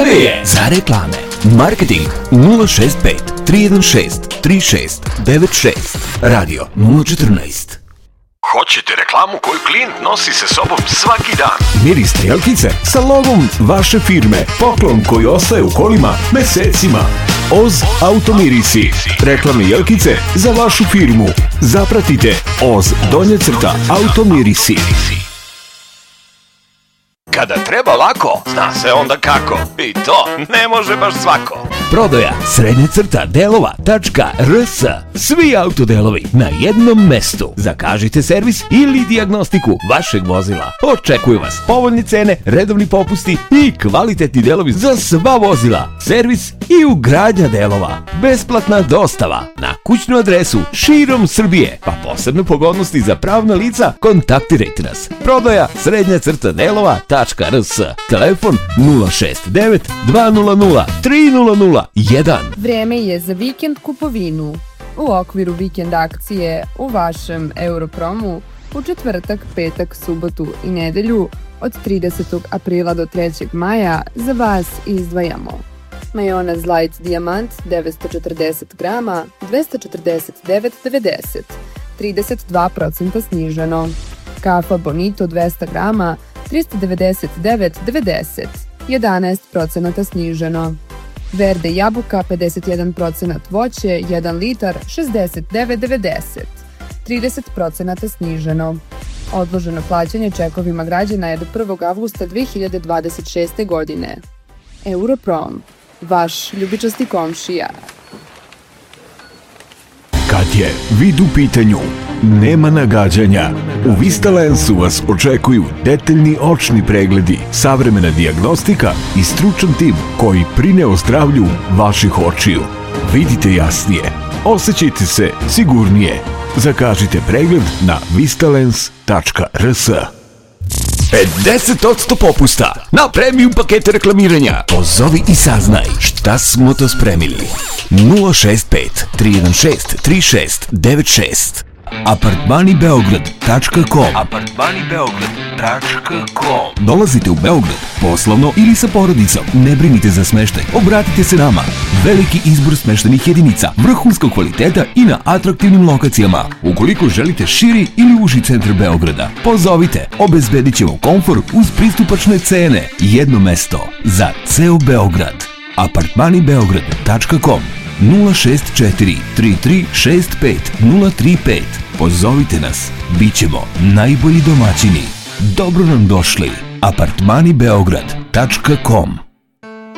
je za reklame. Marketing 065 316 3696. Radio 014. Hoćete reklamu koju klijent nosi sa sobom svaki dan? Miris strijelkice sa logom vaše firme. Poklon koji ostaje u kolima mesecima. Oz Automirisi. Reklamne jelkice za vašu firmu. Zapratite Oz _Automirisi. Kada treba lako, zna se onda kako. I to ne može baš svako. Prodaja _delova.rs. Svi autodelovi na jednom mestu. Zakažite servis ili dijagnostiku vašeg vozila. Očekuju vas povoljne cene, redovni popusti i kvalitetni delovi za sva vozila. Servis i ugradnja delova. Besplatna dostava na kućnu adresu širom Srbije. Pa posebne pogodnosti za pravna lica. Kontaktirajte nas. Prodaja _delova.rs. Telefon 069 200 300 1. Vreme je za vikend kupovinu. U okviru vikend akcije u vašem Europromu u četvrtak, petak, subotu i nedelju od 30. aprila do 3. maja za vas izdvajamo majonez Light Diamant 940 grama 249,90, 32% sniženo. Kafa Bonito 200 grama 399,90, 11% sniženo. Verde jabuka 51% voće 1 litar 69,90, 30% sniženo. Odloženo plaćanje čekovima građana je do 1. avgusta 2026. godine. Europrom, vaš ljubičasti komšija. Kad je vid u pitanju, nema nagađanja. U Vistalensu vas očekuju detaljni očni pregledi, savremena dijagnostika i stručan tim koji brine o zdravlju vaših očiju. Vidite jasnije, osjećajte se sigurnije. Zakažite pregled na vistalens.rs. 50% popusta na premium pakete reklamiranja. Pozovi i saznaj šta smo to spremili. 065 316 3696. Apartmanibeograd.com. Dolazite u Beograd poslovno ili sa porodicom, ne brinite za smeštaj, obratite se nama. Veliki izbor smeštajnih jedinica, vrhunskog kvaliteta i na atraktivnim lokacijama. Ukoliko želite širi ili uži centar Beograda, pozovite, obezbedit ćemo komfor uz pristupačne cene. Jedno mesto za ceo Beograd. Apartmanibeograd.com 064 3365 035. Pozovite nas, bit ćemo najbolji domaćini. Dobro nam došli. Apartmanibeograd.com